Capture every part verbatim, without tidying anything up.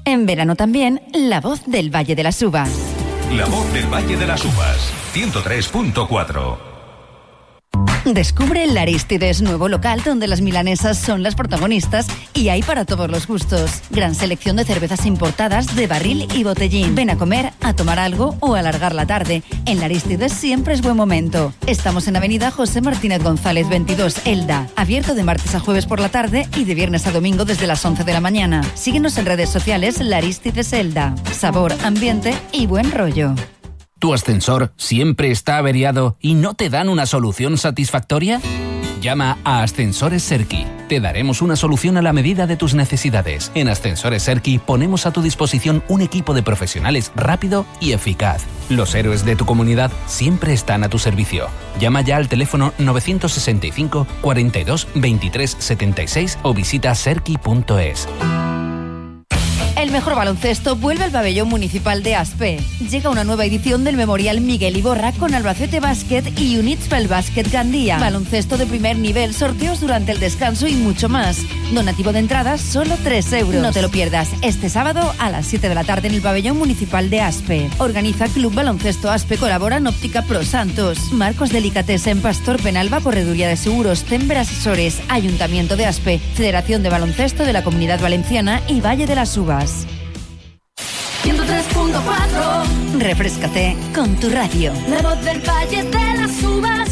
En verano también, La Voz del Valle de las Uvas. La Voz del Valle de las Uvas, ciento tres punto cuatro. Descubre el Arístides, nuevo local donde las milanesas son las protagonistas y hay para todos los gustos. Gran selección de cervezas importadas de barril y botellín. Ven a comer, a tomar algo o a alargar la tarde. En la Arístides siempre es buen momento. Estamos en Avenida José Martínez González veintidós, Elda. Abierto de martes a jueves por la tarde y de viernes a domingo desde las once de la mañana. Síguenos en redes sociales La Arístides Elda. Sabor, ambiente y buen rollo. ¿Tu ascensor siempre está averiado y no te dan una solución satisfactoria? Llama a Ascensores Serki. Te daremos una solución a la medida de tus necesidades. En Ascensores Serki ponemos a tu disposición un equipo de profesionales rápido y eficaz. Los héroes de tu comunidad siempre están a tu servicio. Llama ya al teléfono novecientos sesenta y cinco, cuarenta y dos, veintitrés, setenta y seis o visita serki punto es. El mejor baloncesto vuelve al pabellón municipal de Aspe. Llega una nueva edición del Memorial Miguel Iborra con Albacete Basket y Unitspel Basket Gandía. Baloncesto de primer nivel, sorteos durante el descanso y mucho más. Donativo de entradas, solo tres euros. No te lo pierdas, este sábado a las siete de la tarde en el pabellón municipal de Aspe. Organiza Club Baloncesto Aspe, colaboran Óptica Pro Santos, Marcos Delicatessen, Pastor Penalba, Correduría de Seguros, Tember Asesores, Ayuntamiento de Aspe, Federación de Baloncesto de la Comunidad Valenciana y Valle de las Uvas. ciento tres punto cuatro. Refréscate con tu radio. La Voz del Valle de las Uvas.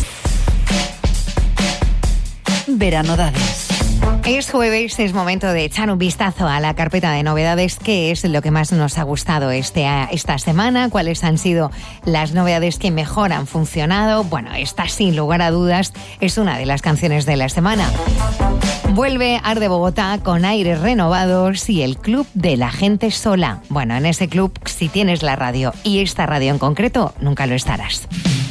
Veranodades. Es jueves, es momento de echar un vistazo a la carpeta de novedades. ¿Qué es lo que más nos ha gustado este, esta semana? ¿Cuáles han sido las novedades que mejor han funcionado? Bueno, esta sin lugar a dudas es una de las canciones de la semana. Vuelve Arde Bogotá con aires renovados y el Club de la Gente Sola. Bueno, en ese club, si tienes la radio y esta radio en concreto, nunca lo estarás.